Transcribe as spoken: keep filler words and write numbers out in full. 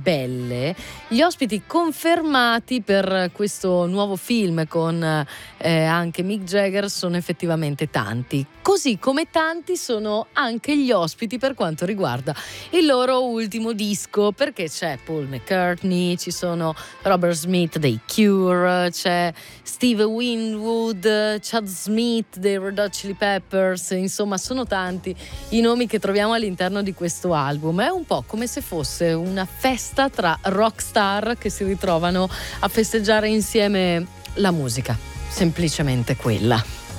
belle, gli ospiti confermati per questo nuovo film con eh, anche Mick Jagger sono effettivamente tanti, così come tanti sono anche gli ospiti per quanto riguarda il loro ultimo disco, perché c'è Paul McCartney, ci sono Robert Smith dei Cure, c'è Steve Winwood, Chad Smith dei Red Hot Chili Peppers, insomma sono tanti i nomi che troviamo all'interno di questo album. È un po' come se fosse una festa tra rockstar che si ritrovano a festeggiare insieme la musica, semplicemente quella.